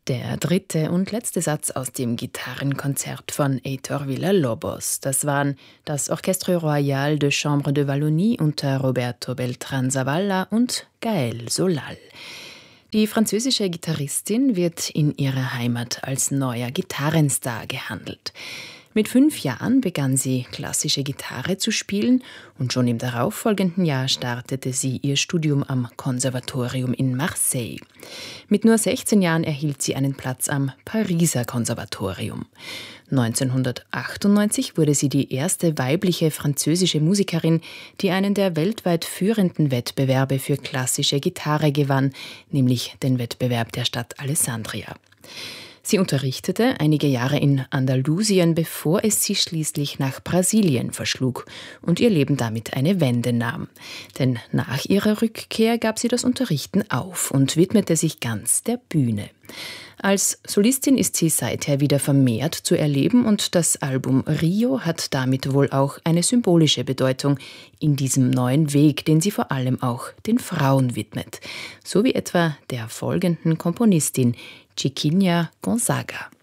Der dritte und letzte Satz aus dem Gitarrenkonzert von Heitor Villa-Lobos. Das waren das Orchestre Royal de Chambre de Wallonie unter Roberto Beltran-Zavalla und Gaël Solal. Die französische Gitarristin wird in ihrer Heimat als neuer Gitarrenstar gehandelt. Mit 5 Jahren begann sie, klassische Gitarre zu spielen und schon im darauffolgenden Jahr startete sie ihr Studium am Konservatorium in Marseille. Mit nur 16 Jahren erhielt sie einen Platz am Pariser Konservatorium. 1998 wurde sie die erste weibliche französische Musikerin, die einen der weltweit führenden Wettbewerbe für klassische Gitarre gewann, nämlich den Wettbewerb der Stadt Alessandria. Sie unterrichtete einige Jahre in Andalusien, bevor es sie schließlich nach Brasilien verschlug und ihr Leben damit eine Wende nahm. Denn nach ihrer Rückkehr gab sie das Unterrichten auf und widmete sich ganz der Bühne. Als Solistin ist sie seither wieder vermehrt zu erleben und das Album Rio hat damit wohl auch eine symbolische Bedeutung in diesem neuen Weg, den sie vor allem auch den Frauen widmet. So wie etwa der folgenden Komponistin Chiquinha Gonzaga.